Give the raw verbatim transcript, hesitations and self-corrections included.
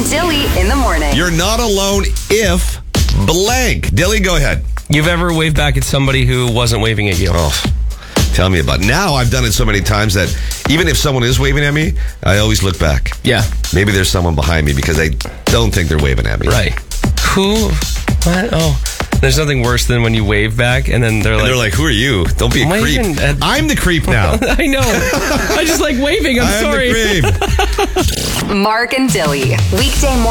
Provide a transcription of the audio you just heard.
and Dilly in the morning. You're not alone if blank. Dilly, go ahead. You've ever waved back at somebody who wasn't waving at you? Oh, tell me about it. Now I've done it so many times that even if someone is waving at me, I always look back. Yeah. Maybe there's someone behind me because I don't think they're waving at me. Right. Who? What? Oh. There's nothing worse than when you wave back and then they're And like... they're like, who are you? Don't be a Am I creep. even at- I'm the creep now. I know. I just like waving. I'm I am sorry. the creep. Mark and Dilly. Weekday morning.